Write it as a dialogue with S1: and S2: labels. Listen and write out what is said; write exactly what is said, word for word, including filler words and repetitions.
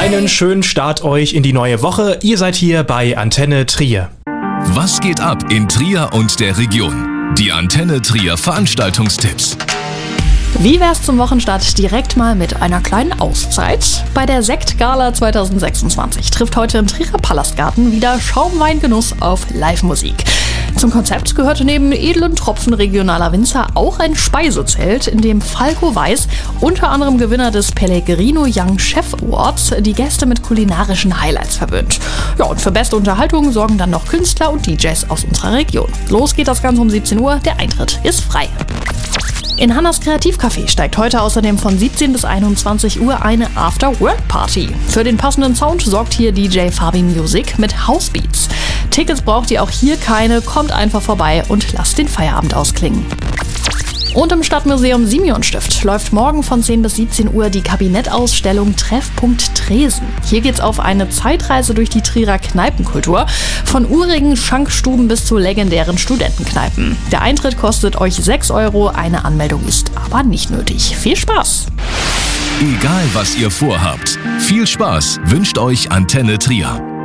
S1: Einen schönen Start euch in die neue Woche. Ihr seid hier bei Antenne Trier.
S2: Was geht ab in Trier und der Region? Die Antenne Trier Veranstaltungstipps.
S3: Wie wär's zum Wochenstart direkt mal mit einer kleinen Auszeit? Bei der Sektgala zwanzig sechsundzwanzig trifft heute im Trierer Palastgarten wieder Schaumweingenuss auf Live-Musik. Zum Konzept gehörte neben edlen Tropfen regionaler Winzer auch ein Speisezelt, in dem Falco Weiß, unter anderem Gewinner des Pellegrino Young Chef Awards, die Gäste mit kulinarischen Highlights verwöhnt. Ja, und für beste Unterhaltung sorgen dann noch Künstler und D Js aus unserer Region. Los geht das Ganze um siebzehn Uhr, der Eintritt ist frei. In Hannas Kreativcafé steigt heute außerdem von siebzehn bis einundzwanzig Uhr eine After-Work-Party. Für den passenden Sound sorgt hier D J Fabi Music mit Housebeats. Tickets braucht ihr auch hier keine, kommt einfach vorbei und lasst den Feierabend ausklingen. Und im Stadtmuseum Simeonstift läuft morgen von zehn bis siebzehn Uhr die Kabinettausstellung Treffpunkt Tresen. Hier geht's auf eine Zeitreise durch die Trierer Kneipenkultur, von urigen Schankstuben bis zu legendären Studentenkneipen. Der Eintritt kostet euch sechs Euro, eine Anmeldung ist aber nicht nötig. Viel Spaß!
S2: Egal was ihr vorhabt, viel Spaß wünscht euch Antenne Trier.